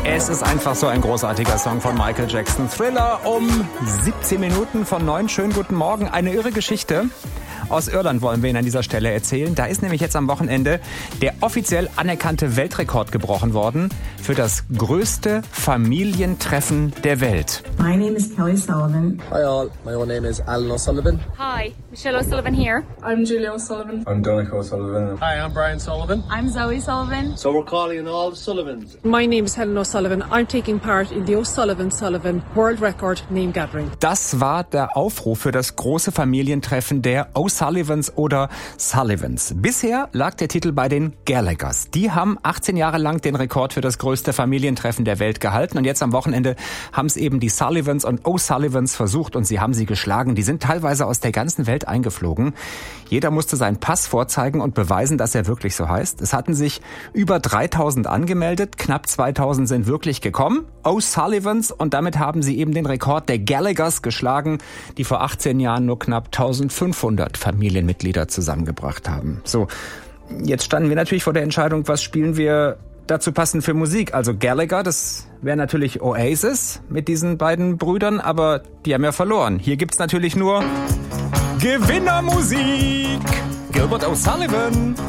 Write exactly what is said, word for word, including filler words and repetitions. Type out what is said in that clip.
Es ist einfach so ein großartiger Song von Michael Jackson. Thriller um siebzehn Minuten von neun. Schönen guten Morgen. Eine irre Geschichte aus Irland wollen wir Ihnen an dieser Stelle erzählen. Da ist nämlich jetzt am Wochenende der offiziell anerkannte Weltrekord gebrochen worden für das größte Familientreffen der Welt. My name is Kelly Sullivan. Hi all, my own name is Alan O'Sullivan. Hi, Michelle O'Sullivan here. I'm Julia O'Sullivan. I'm Donico O'Sullivan. Hi, I'm Brian Sullivan. I'm Zoe Sullivan. So we're calling in all the Sullivans. My name is Helen O'Sullivan. I'm taking part in the O'Sullivan-Sullivan World Record Name Gathering. Das war der Aufruf für das große Familientreffen der O'Sullivans oder Sullivans. Bisher lag der Titel bei den Gallaghers. Die haben achtzehn Jahre lang den Rekord für das größte Familientreffen der Welt gehalten. Und jetzt am Wochenende haben es eben die Sullivans und O'Sullivans versucht und sie haben sie geschlagen. Die sind teilweise aus der ganzen Welt eingeflogen. Jeder musste seinen Pass vorzeigen und beweisen, dass er wirklich so heißt. Es hatten sich über dreitausend angemeldet. Knapp zweitausend sind wirklich gekommen. O'Sullivans, und damit haben sie eben den Rekord der Gallaghers geschlagen, die vor achtzehn Jahren nur knapp eintausendfünfhundert Familienmitglieder zusammengebracht haben. So, jetzt standen wir natürlich vor der Entscheidung, was spielen wir dazu passend für Musik. Also Gallagher, das wäre natürlich Oasis mit diesen beiden Brüdern, aber die haben ja verloren. Hier gibt's natürlich nur Gewinnermusik. Gilbert O'Sullivan.